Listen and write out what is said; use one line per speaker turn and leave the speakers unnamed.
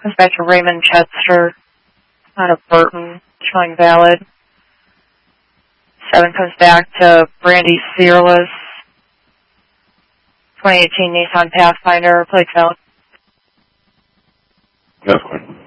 Comes back to Raymond Chester out of Burton, showing valid. 7 comes back to Brandy Fearless, 2018 Nissan Pathfinder, plates valid.
That's fine.